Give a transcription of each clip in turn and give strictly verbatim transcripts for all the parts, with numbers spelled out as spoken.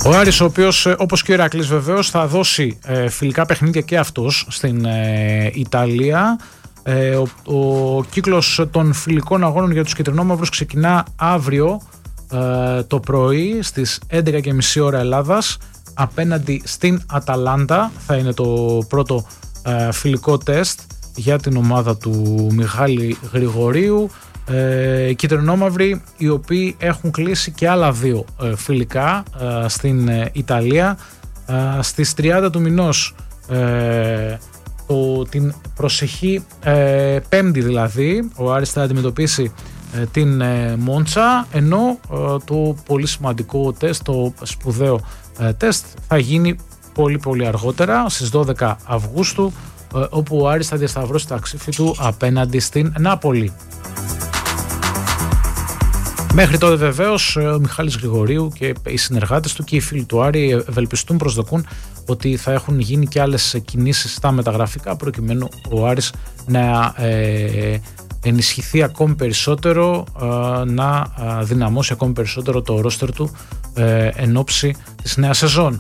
Ο Άρης, ο οποίος όπως και ο Ηρακλής βεβαίως θα δώσει ε, φιλικά παιχνίδια και αυτός στην ε, Ιταλία. Ε, ο, ο κύκλος των φιλικών αγώνων για τους κυτρινόμαυρους ξεκινά αύριο ε, το πρωί στις έντεκα και μισή ώρα Ελλάδας απέναντι στην Αταλάντα. Θα είναι το πρώτο ε, φιλικό τεστ για την ομάδα του Μιχάλη Γρηγορίου. Ε, οι κυτρινόμαυροι οι οποίοι έχουν κλείσει και άλλα δύο ε, φιλικά ε, στην ε, Ιταλία ε, στις τριάντα του μηνός, ε, το, την προσεχή ε, πέμπτη δηλαδή ο Άρης θα αντιμετωπίσει ε, την ε, Μόντσα, ενώ ε, το πολύ σημαντικό τεστ, το σπουδαίο ε, τεστ θα γίνει πολύ πολύ αργότερα στις δώδεκα Αυγούστου, ε, όπου ο Άρης θα διασταυρώσει τα ξύφη του απέναντι στην Νάπολη. Μέχρι τότε βεβαίως ο Μιχάλης Γρηγορίου και οι συνεργάτες του και οι φίλοι του Άρη ευελπιστούν, προσδοκούν ότι θα έχουν γίνει και άλλες κινήσεις στα μεταγραφικά προκειμένου ο Άρης να ε, ενισχυθεί ακόμη περισσότερο, ε, να δυναμώσει ακόμη περισσότερο το ρόστερ του ε, εν ώψη της νέας σεζόν.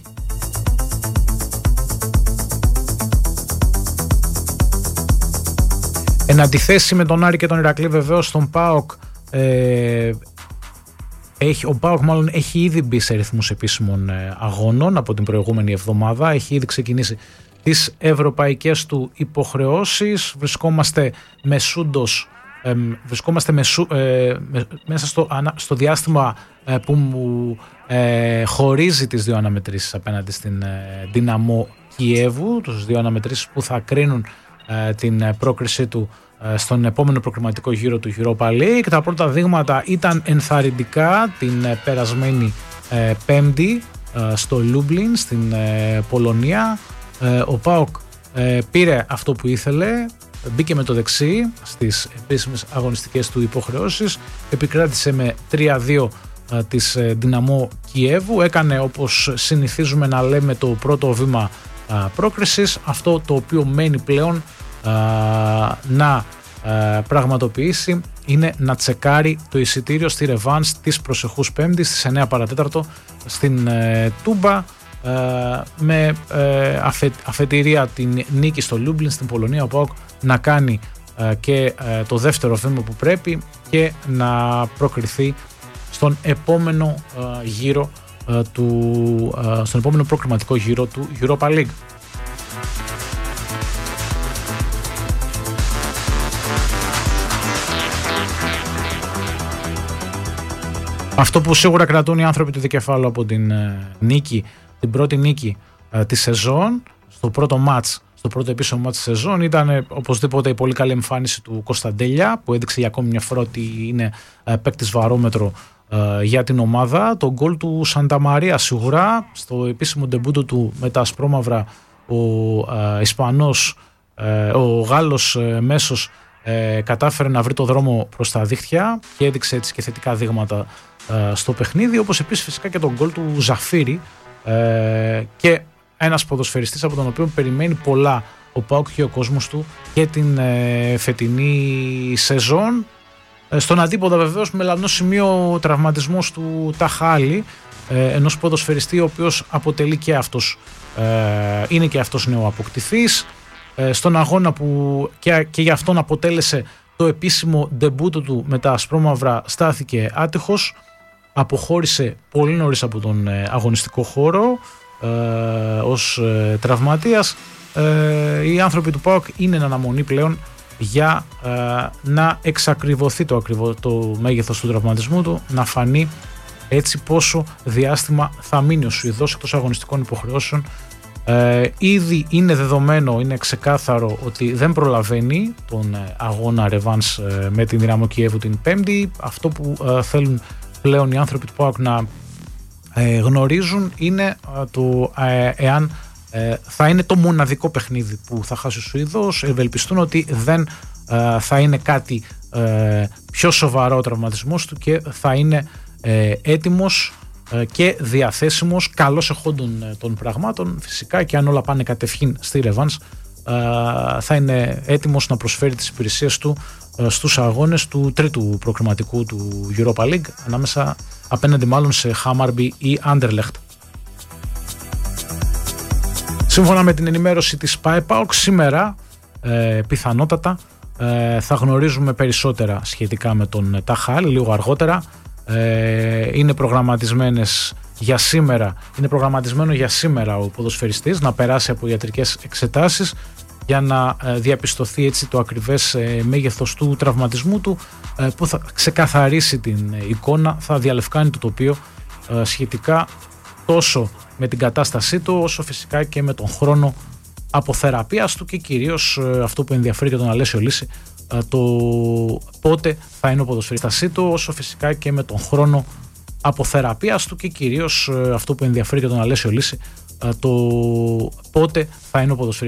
Εν αντιθέσει με τον Άρη και τον Ηρακλή βεβαίως τον ΠΑΟΚ, ε, Έχει, ο ΠΑΟΚ μάλλον έχει ήδη μπει σε ρυθμούς επίσημων ε, αγώνων από την προηγούμενη εβδομάδα. Έχει ήδη ξεκινήσει τις ευρωπαϊκές του υποχρεώσεις. Βρισκόμαστε μεσούντος, ε, βρισκόμαστε μεσού, ε, με, μέσα στο, στο διάστημα ε, που μου ε, χωρίζει τις δύο αναμετρήσεις απέναντι στην ε, Δυναμό Κιέβου, τους δύο αναμετρήσεις που θα κρίνουν ε, την ε, πρόκρισή του στον επόμενο προκριματικό γύρο του Europa League. Τα πρώτα δείγματα ήταν ενθαρρυντικά την περασμένη ε, Πέμπτη ε, στο Λούμπλιν στην ε, Πολωνία. Ε, ο ΠΑΟΚ ε, πήρε αυτό που ήθελε, μπήκε με το δεξί στις επίσημες αγωνιστικές του υποχρεώσεις, επικράτησε με τρία δύο ε, της ε, Δυναμό Κιέβου, έκανε όπως συνηθίζουμε να λέμε το πρώτο βήμα ε, πρόκρισης, αυτό το οποίο μένει πλέον να πραγματοποιήσει είναι να τσεκάρει το εισιτήριο στη ρεβάνς της προσεχούς Πέμπτης στις εννέα παρατέταρτο στην Τούμπα, με αφετηρία την νίκη στο Λούμπλιν στην Πολωνία. Ο ΠΑΟΚ να κάνει και το δεύτερο βήμα που πρέπει και να προκριθεί στον επόμενο γύρο του, στον επόμενο προκριματικό γύρο του Europa League. Αυτό που σίγουρα κρατούν οι άνθρωποι του δικεφάλου από την ε, νίκη, την πρώτη νίκη ε, της σεζόν, στο πρώτο μάτς, στο πρώτο επίσημο μάτς της σεζόν, ήταν ε, οπωσδήποτε η πολύ καλή εμφάνιση του Κωνσταντέλια, που έδειξε για ακόμη μια φορά ότι είναι ε, παίκτης βαρόμετρο ε, για την ομάδα. Το γκολ του Σανταμαρία σίγουρα, στο επίσημο ντεμπούτο του με τα ασπρόμαυρα, ο ε, Ισπανός, ε, ο Γάλλος ε, μέσος ε, κατάφερε να βρει το δρόμο προς τα δίχτυα και έδειξε έτσι και θετικά δείγματα στο παιχνίδι, όπως επίσης φυσικά και τον γκολ του Ζαφίρι, ε, και ένας ποδοσφαιριστής από τον οποίο περιμένει πολλά ο ΠΑΟΚ και ο κόσμος του και την ε, φετινή σεζόν. Ε, στον αντίποδα βεβαίως μελανό σημείο τραυματισμός του Ταχάλη, ε, ενός ποδοσφαιριστή ο οποίος αποτελεί και αυτός, ε, είναι και αυτός νεοαποκτηθής, ε, στον αγώνα που και, και για αυτόν αποτέλεσε το επίσημο ντεμπούτο του με τα ασπρόμαυρα, στάθηκε άτυχος, αποχώρησε πολύ νωρίς από τον ε, αγωνιστικό χώρο ε, ως ε, τραυματίας. Ε, οι άνθρωποι του ΠΑΟΚ είναι εν αναμονή πλέον για ε, να εξακριβωθεί το, ακριβό, το μέγεθος του τραυματισμού του, να φανεί έτσι πόσο διάστημα θα μείνει ο Σουηδός εκτός αγωνιστικών υποχρεώσεων. Ε, ήδη είναι δεδομένο, είναι ξεκάθαρο ότι δεν προλαβαίνει τον αγώνα ρεβάνς ε, με την Δυναμό Κιέβου την Πέμπτη. Αυτό που ε, θέλουν πλέον οι άνθρωποι του ΠΑΟΚ να ε, γνωρίζουν είναι ε, το ε, εάν ε, θα είναι το μοναδικό παιχνίδι που θα χάσει ο Σουηδός. Ευελπιστούν ότι δεν ε, θα είναι κάτι ε, πιο σοβαρό ο τραυματισμός του και θα είναι ε, έτοιμος και διαθέσιμος, καλώς εχόντων των πραγμάτων φυσικά, και αν όλα πάνε κατευχήν στη ρεβάνς θα είναι έτοιμος να προσφέρει τις υπηρεσίες του στους αγώνες του τρίτου προκριματικού του Europa League, ανάμεσα απέναντι μάλλον σε Χάμαρμπι ή Άντερλεχτ. Σύμφωνα με την ενημέρωση της ΠΑΕΠΑΟΚ, σήμερα ε, πιθανότατα ε, θα γνωρίζουμε περισσότερα σχετικά με τον Ταχάλ λίγο αργότερα. Ε, είναι προγραμματισμένες για σήμερα, είναι προγραμματισμένο για σήμερα ο ποδοσφαιριστής να περάσει από ιατρικές εξετάσεις για να ε, διαπιστωθεί έτσι το ακριβές ε, μέγεθος του τραυματισμού του, ε, που θα ξεκαθαρίσει την ε, εικόνα, θα διαλευκάνει το τοπίο ε, σχετικά τόσο με την κατάστασή του όσο φυσικά και με τον χρόνο αποθεραπείας του και κυρίως ε, αυτό που ενδιαφέρει και τον Αλέσιο Λύση, ε, το πότε θα είναι ο ποδοσφαιριστής του όσο φυσικά και με τον χρόνο αποθεραπείας του και κυρίως ε, αυτό που ενδιαφέρει και τον Αλέσιο Λύση, ε, το πότε θα είναι ο ποδοσφαιριστής